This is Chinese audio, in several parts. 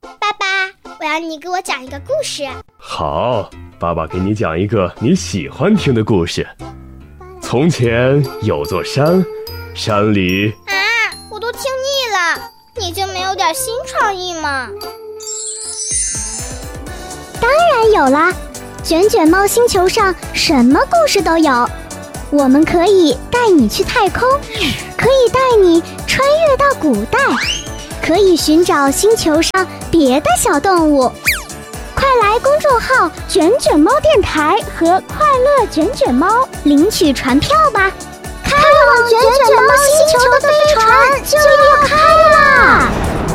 爸爸，我要你给我讲一个故事。 好，爸爸给你讲一个你喜欢听的故事。从前有座山，山里…… 我都听腻了，你就没有点新创意吗？ 当然有啦，卷卷猫星球上什么故事都有。我们可以带你去太空，可以带你穿越到古代，可以寻找星球上别的小动物。快来公众号卷卷猫电台和快乐卷卷猫领取船票吧，开往卷卷猫星球的飞船就要开啦！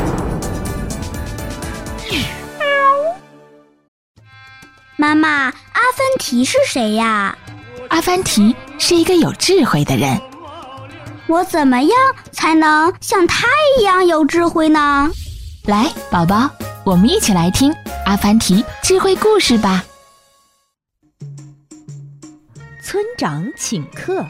妈妈，阿凡提是谁呀？ 阿凡提是一个有智慧的人。 我怎么样才能像他一样有智慧呢？ 来，宝宝，我们一起来听阿凡提智慧故事吧。 村长请客。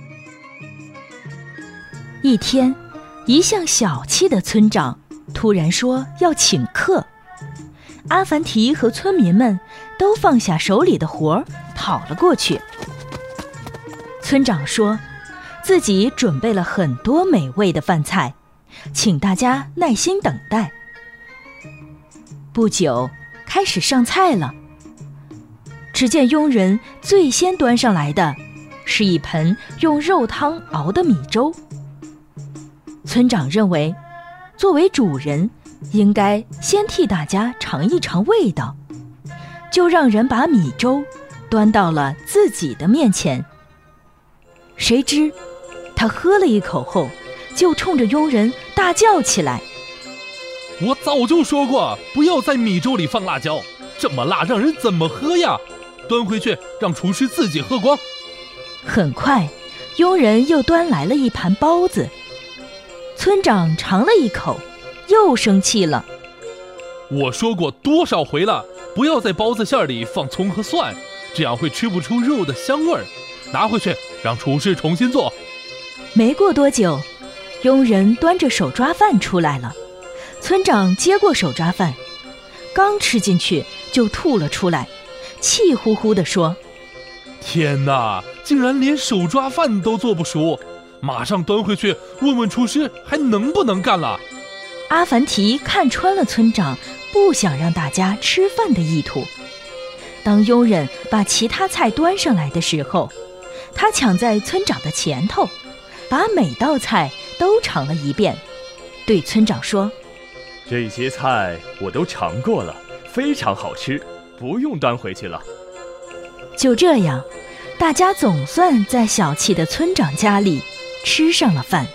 一天，一向小气的村长突然说要请客。阿凡提和村民们都放下手里的活儿，跑了过去。村长说自己准备了很多美味的饭菜，请大家耐心等待。不久，开始上菜了。只见佣人最先端上来的是一盆用肉汤熬的米粥。村长认为，作为主人，应该先替大家尝一尝味道，就让人把米粥端到了自己的面前。谁知他喝了一口后，就冲着佣人大叫起来： 我早就说过不要在米粥里放辣椒，这么辣让人怎么喝呀？端回去让厨师自己喝光。 很快，佣人又端来了一盘包子。村长尝了一口，又生气了。 我说过多少回了，不要在包子馅里放葱和蒜，这样会吃不出肉的香味儿。拿回去让厨师重新做。 没过多久，佣人端着手抓饭出来了。村长接过手抓饭，刚吃进去就吐了出来，气呼呼地说： 天哪，竟然连手抓饭都做不熟，马上端回去问问厨师还能不能干了。 阿凡提看穿了村长不想让大家吃饭的意图。当佣人把其他菜端上来的时候，他抢在村长的前头，把每道菜都尝了一遍，对村长说： 这些菜我都尝过了，非常好吃，不用端回去了。 就这样，大家总算在小气的村长家里吃上了饭。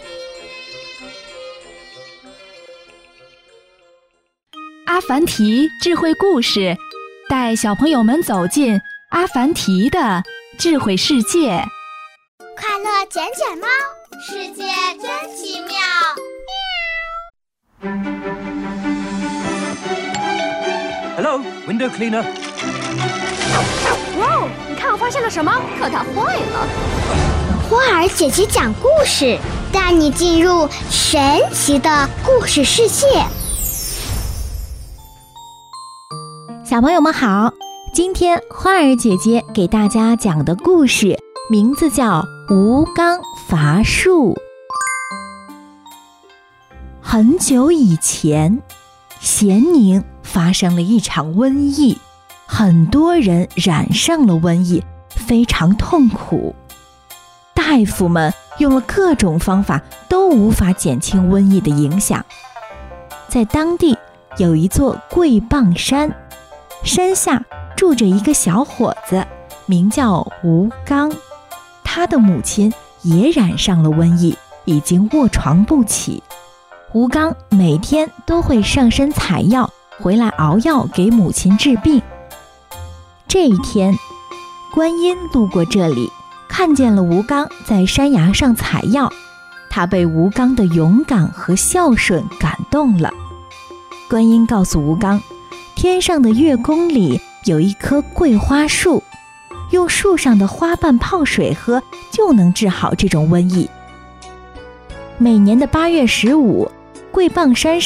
阿凡提智慧故事，带小朋友们走进阿凡提的智慧世界。 快乐卷卷猫，世界真奇妙。 Hello, window cleaner. 哇，你看我发现了什么？可它坏了。 花儿姐姐讲故事，带你进入神奇的故事世界。 小朋友们好，今天花儿姐姐给大家讲的故事名字叫吴刚伐树。很久以前，咸宁发生了一场瘟疫，很多人染上了瘟疫，非常痛苦。大夫们用了各种方法，都无法减轻瘟疫的影响。在当地有一座桂棒山，山下住着一个小伙子，名叫吴刚。他的母亲也染上了瘟疫，已经卧床不起。吴刚每天都会上山采药，回来熬药给母亲治病。这一天，观音路过这里，看见了吴刚在山崖上采药，他被吴刚的勇敢和孝顺感动了。观音告诉吴刚，天上的月宫里有一棵桂花树，用树上的花瓣泡水喝，就能治好这种瘟疫。每年的8月15，桂棒山上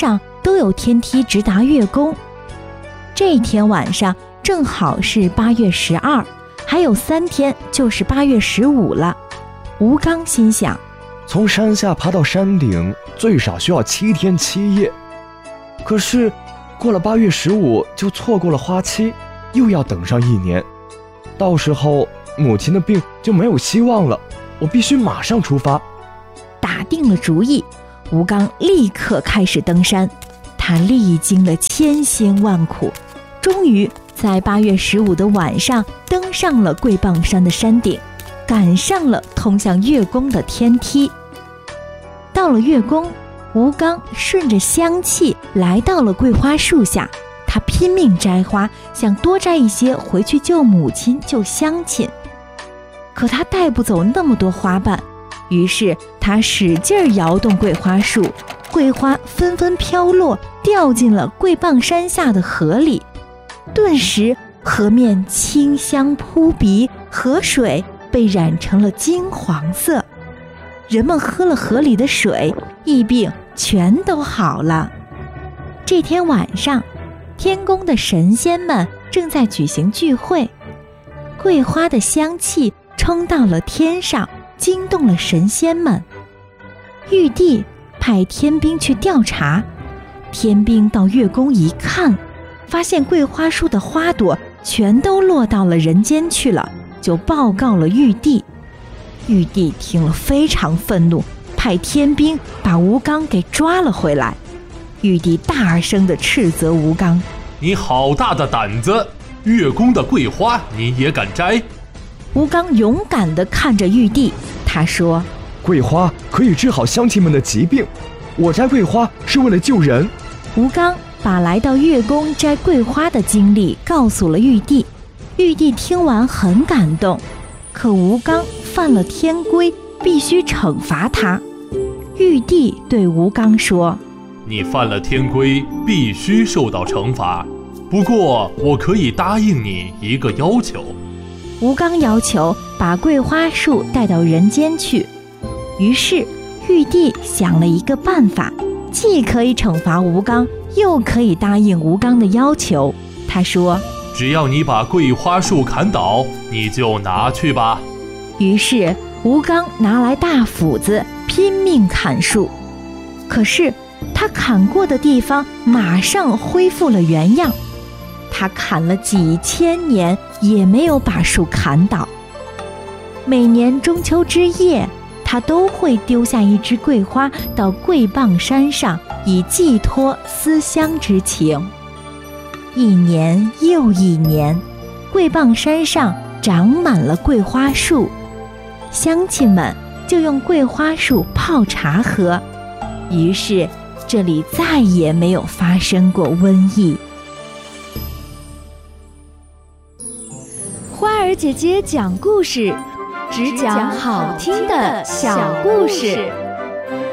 都有天梯直达月宫。这天晚上正好是8月12，还有3天就是8月15了。吴刚心想， 从山下爬到山顶最少需要7天7夜，可是过了8月15就错过了花期，又要等上1年，到时候母亲的病就没有希望了，我必须马上出发。 打定了主意，吴刚立刻开始登山。他历经了千辛万苦，终于在8月15的晚上登上了桂棒山的山顶，赶上了通向月宫的天梯。到了月宫，吴刚顺着香气来到了桂花树下，他拼命摘花，想多摘一些回去救母亲救乡亲。可他带不走那么多花瓣，于是他使劲摇动桂花树，桂花纷纷飘落，掉进了桂棒山下的河里。顿时河面清香扑鼻，河水被染成了金黄色。人们喝了河里的水，疫病全都好了。这天晚上，天宫的神仙们正在举行聚会，桂花的香气冲到了天上，惊动了神仙们。玉帝派天兵去调查，天兵到月宫一看，发现桂花树的花朵全都落到了人间去了，就报告了玉帝。玉帝听了非常愤怒，派天兵把吴刚给抓了回来。玉帝大声地斥责吴刚： 你好大的胆子，月宫的桂花你也敢摘？ 吴刚勇敢地看着玉帝，他说： 桂花可以治好乡亲们的疾病，我摘桂花是为了救人。 吴刚把来到月宫摘桂花的经历告诉了玉帝。玉帝听完很感动，可吴刚犯了天规，必须惩罚他。玉帝对吴刚说： 你犯了天规，必须受到惩罚，不过我可以答应你一个要求。 吴刚要求把桂花树带到人间去。于是玉帝想了一个办法，既可以惩罚吴刚，又可以答应吴刚的要求。他说： 只要你把桂花树砍倒，你就拿去吧。 于是吴刚拿来大斧子拼命砍树，可是他砍过的地方马上恢复了原样。他砍了几千年也没有把树砍倒。每年中秋之夜，他都会丢下一枝桂花到桂棒山上，以寄托思乡之情。一年又一年，桂棒山上长满了桂花树，乡亲们就用桂花树泡茶喝，于是这里再也没有发生过瘟疫。 花儿姐姐讲故事，只讲好听的小故事。